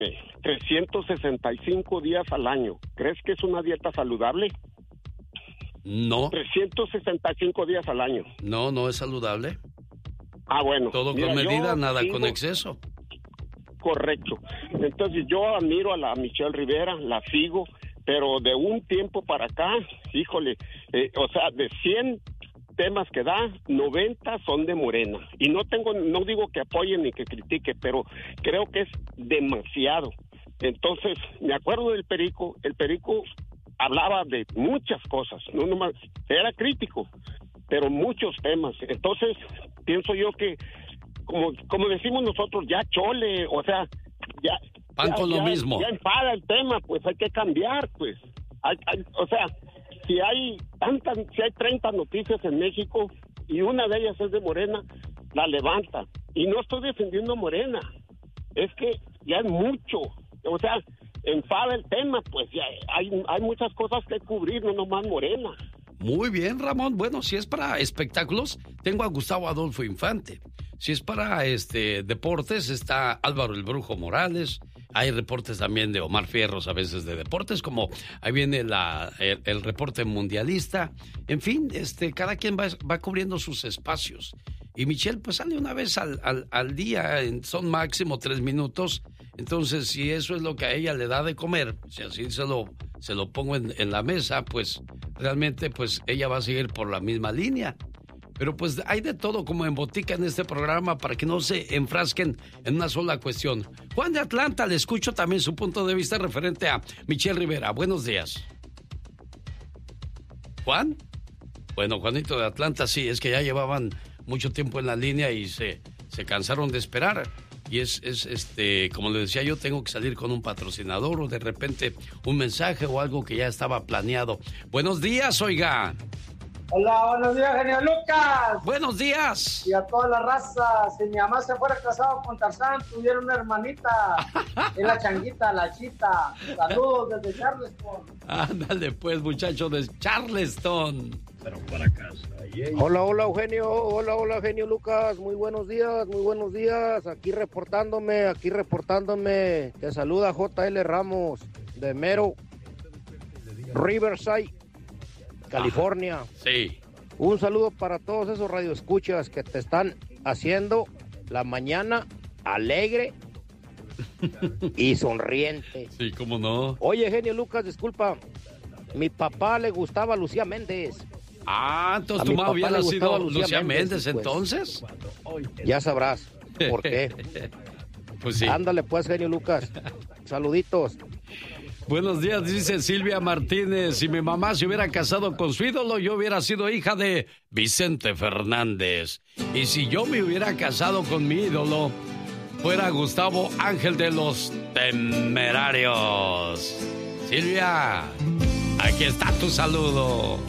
365 días al año. ¿Crees que es una dieta saludable? No. 365 días al año. No, no es saludable. Bueno. Todo con medida, nada con exceso. Correcto. Entonces yo admiro a la Michelle Rivera, la sigo, pero de un tiempo para acá, híjole, de 100 temas que da, 90 son de Morena. Y no digo que apoyen ni que critique, pero creo que es demasiado. Entonces, me acuerdo del Perico. El Perico hablaba de muchas cosas, no nomás, era crítico, pero muchos temas. Entonces, pienso yo que, como decimos nosotros, ya chole, ya... Van con lo mismo. Ya enfada el tema, pues hay que cambiar, pues. Si hay 30 noticias en México y una de ellas es de Morena, la levanta. Y no estoy defendiendo a Morena, es que ya es mucho. Enfada el tema, pues ya hay muchas cosas que cubrir, no nomás Morena. Muy bien, Ramón. Bueno, si es para espectáculos, tengo a Gustavo Adolfo Infante. Si es para deportes, está Álvaro el Brujo Morales. Hay reportes también de Omar Fierros, a veces de deportes, como ahí viene el reporte mundialista. En fin, cada quien va cubriendo sus espacios. Y Michelle, pues sale una vez al día, son máximo 3 minutos. Entonces, si eso es lo que a ella le da de comer, si así se lo pongo en la mesa, pues realmente pues ella va a seguir por la misma línea. Pero pues hay de todo como en botica en este programa para que no se enfrasquen en una sola cuestión. Juan de Atlanta, le escucho también su punto de vista referente a Michelle Rivera. Buenos días. ¿Juan? Bueno, Juanito de Atlanta, sí, es que ya llevaban mucho tiempo en la línea y se cansaron de esperar. Y es como le decía yo, tengo que salir con un patrocinador o de repente un mensaje o algo que ya estaba planeado. Buenos días, oiga. Hola, buenos días, genio Lucas. Buenos días. Y a toda la raza. Si mi mamá se fuera casado con Tarzán, tuviera una hermanita. Es la changuita, la chita. Saludos desde Charleston. Ándale pues, muchacho de Charleston. Pero para casa. Hola, Eugenio. Hola, genio Lucas. Muy buenos días. Aquí reportándome. Te saluda J.L. Ramos de Mero, Riverside, California. Sí. Un saludo para todos esos radioescuchas que te están haciendo la mañana alegre y sonriente. Sí, cómo no. Oye, genio Lucas, disculpa. Mi papá le gustaba Lucía Méndez. Entonces tu mamá hubiera sido Lucía Méndez, pues, entonces. Ya sabrás por qué. Pues sí. Ándale pues, genio Lucas. Saluditos. Buenos días, dice Silvia Martínez. Si mi mamá se hubiera casado con su ídolo, yo hubiera sido hija de Vicente Fernández. Y si yo me hubiera casado con mi ídolo, fuera Gustavo Ángel de los Temerarios. Silvia, aquí está tu saludo.